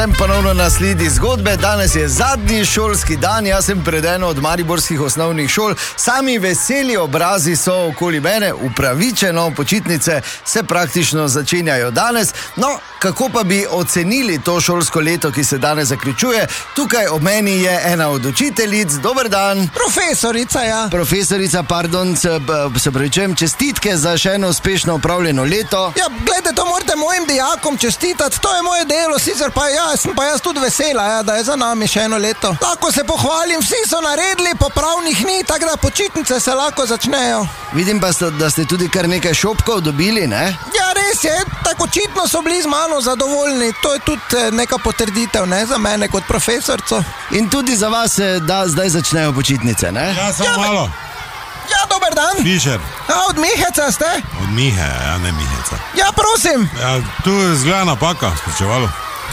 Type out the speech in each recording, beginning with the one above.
Ponovno nasledi zgodbe. Danes je zadnji šolski dan, jaz sem pred eno od mariborskih osnovnih šol. Sami veseli obrazi so okoli mene, upravičeno, počitnice se praktično začenjajo danes. No, kako pa bi ocenili to šolsko leto, ki se danes zaključuje? Tukaj ob meni je ena od učiteljic. Dober dan. Profesorica, ja. Profesorica, pardon, se pravičujem, čestitke za še eno uspešno opravljeno leto. Ja, gledajte, to morate mojim dijakom čestitati, to je moje delo, sicer pa sem pa jaz tudi vesela, ja, da je za nami še eno leto. Lahko se pohvalim, vsi so naredili, popravnih ni, tako da počitnice se lahko začnejo. Vidim pa, da ste tudi kar nekaj šopkov dobili, ne? Ja, res je, tako očitno so bili z mano zadovoljni, to je tudi neka potrditev, ne, za mene kot profesorco. In tudi za vas da zdaj začnejo počitnice, ne? Ja, samo malo. Ja, dober dan. Fišer. Ja, od Miheca ste? Od Mihe, ja, ne Miheca. Ja, prosim. Ja, tu zgleda napaka, spričevalo.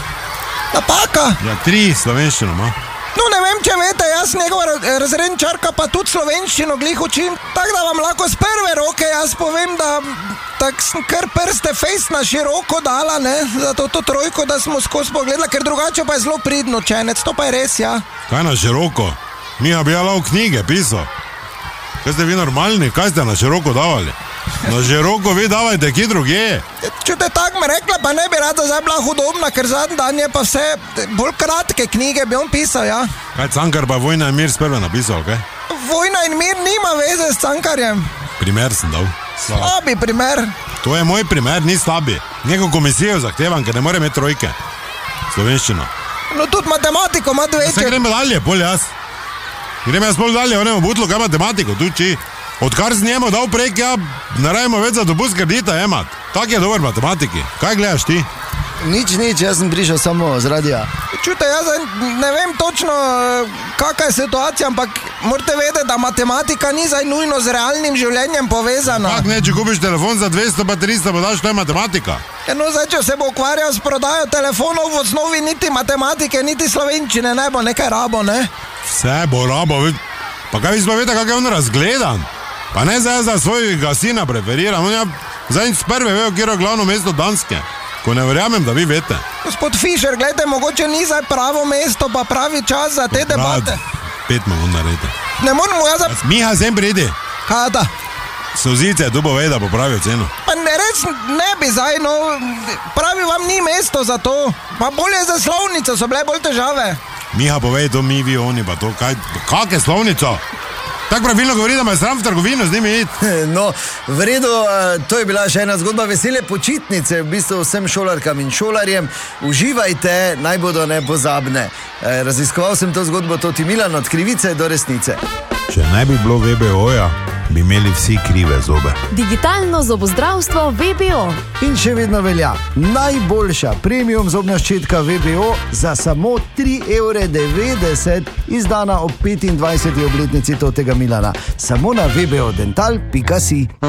Napaka? Ja, 3 slovenščino ima. No, ne vem, če veste, jaz njegova razredničarka pa tudi slovenščino glih učim, tako da vam lahko z prve roke jaz povem, da tak sem kar prste fejst na široko dala, ne, za to trojko, da smo skozi pogledala, ker drugače pa je zelo pridno učenec, to pa je res, ja. Kaj na široko? Miha bi jala v knjige pisal. Kaj ste vi normalni? Kaj ste na široko davali? Na široko vi davajte kje druge. Čute, tako me rekla, pa ne bi rada zdaj bila hudobna, ker zadnji dan je pa vse bolj kratke knjige bi on pisal, ja. Kaj Cankar pa Vojna in mir sprve napisal, kaj? Vojna in mir nima veze s Cankarjem. Primer sem dal. Slabi primer. To je moj primer, ni slabi. Neko komisijo zahtevam, ker ne more imeti trojke. Slovenščino. No, tudi matematiko ima dve. Se gremo dalje, bolj jaz. Gremo jaz bolj dalje, onemo butlo, kaj matematiko, tu či. Odkar z njemu dal prek, ja, ne rajmo več za dobus kredita emat. Tak je dober matematiki. Kaj gledaš ti? Nič, jaz sem prišel samo z radija. Čute, jaz ne vem točno, kakva je situacija, ampak morate vedeti, da matematika ni zdaj nujno z realnim življenjem povezana. Kak ne, če kupiš telefon za 200 pa 300, pa daš, to je matematika. No, zdaj, če se bo ukvarjal s prodajo telefonov, v osnovi niti matematike, niti slovenščine ne bo nekaj rabo, ne? Vse bo rabo, pa kaj vi spavete, kak je on razgledan? Pa ne zdaj za svojega sina preferiram, on ja zdaj z prve vejo, kjer je glavno mesto Danske. Ko ne verjamem, da vi veste. Gospod Fišer, gledajte, mogoče ni zdaj pravo mesto, pa pravi čas za te debate. 5 me on naredi. Ne moramo jaz za... Miha, sem pridi. Kaj da? Sozice, tu bo ve, da popravijo ceno. Pa ne res ne bi zdaj, no, pravi vam ni mesto za to. Pa bolje za slovnico, so bile bolj težave. Miha, povej to mi, vi, oni, pa to, kaj, kak je slovnico? Tako pravilno govori, da me sram v trgovino z njimi iti. No, v redu, to je bila še ena zgodba. Vesele počitnice v bistvu vsem šolarkam in šolarjem. Uživajte, naj bodo nepozabne. Raziskoval sem to zgodbo Toti Milan od krivice do resnice. Če ne bi bilo VBO-ja, bi imeli vsi krive zobe. Digitalno zobozdravstvo VBO. In še vedno velja najboljša premium zobna ščetka VBO za samo 3,90 €, izdana ob 25. obletnici Totega Milana. Samo na vbodental.si.